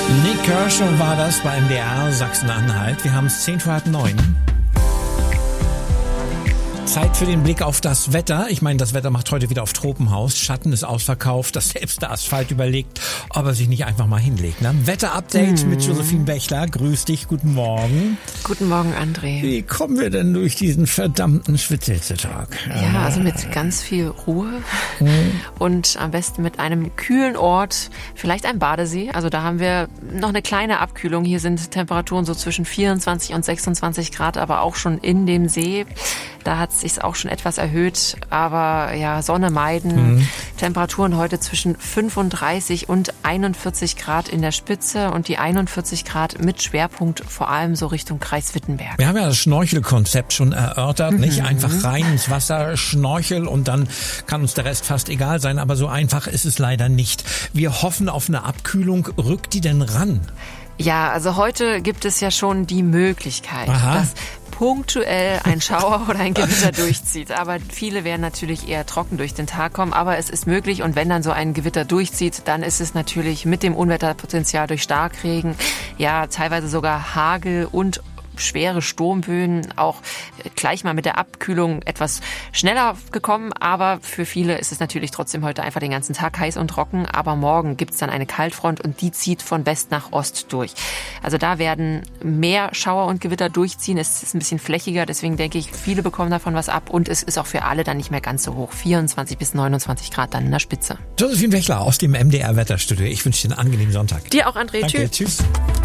Nik Kershaw war das bei MDR Sachsen-Anhalt. Wir haben es 9:10. Zeit für den Blick auf das Wetter. Ich meine, das Wetter macht heute wieder auf Tropenhaus. Schatten ist ausverkauft, dass selbst der Asphalt überlegt, ob er sich nicht einfach mal hinlegt. Ne? Wetter-Update mit Josephine Bechler. Grüß dich, guten Morgen. Guten Morgen, André. Wie kommen wir denn durch diesen verdammten Schwitzeltag? Ja, also mit ganz viel Ruhe und am besten mit einem kühlen Ort, vielleicht ein Badesee. Also da haben wir noch eine kleine Abkühlung. Hier sind Temperaturen so zwischen 24 und 26 Grad, aber auch schon in dem See. Da hat es sich auch schon etwas erhöht, aber ja, Sonne meiden. Temperaturen heute zwischen 35 und 41 Grad in der Spitze und die 41 Grad mit Schwerpunkt vor allem so Richtung Kreis Wittenberg. Wir haben ja das Schnorchelkonzept schon erörtert, nicht? Einfach rein ins Wasser, Schnorchel und dann kann uns der Rest fast egal sein, aber so einfach ist es leider nicht. Wir hoffen auf eine Abkühlung. Rückt die denn ran? Ja, also heute gibt es ja schon die Möglichkeit, dass punktuell ein Schauer oder ein Gewitter durchzieht. Aber viele werden natürlich eher trocken durch den Tag kommen. Aber es ist möglich und wenn dann so ein Gewitter durchzieht, dann ist es natürlich mit dem Unwetterpotenzial durch Starkregen, ja teilweise sogar Hagel und schwere Sturmböen auch gleich mal mit der Abkühlung etwas schneller gekommen. Aber für viele ist es natürlich trotzdem heute einfach den ganzen Tag heiß und trocken. Aber morgen gibt's dann eine Kaltfront und die zieht von West nach Ost durch. Also da werden mehr Schauer und Gewitter durchziehen. Es ist ein bisschen flächiger, deswegen denke ich, viele bekommen davon was ab. Und es ist auch für alle dann nicht mehr ganz so hoch. 24 bis 29 Grad dann in der Spitze. Josephine Bechler aus dem MDR Wetterstudio. Ich wünsche dir einen angenehmen Sonntag. Dir auch, André. Danke, tschüss.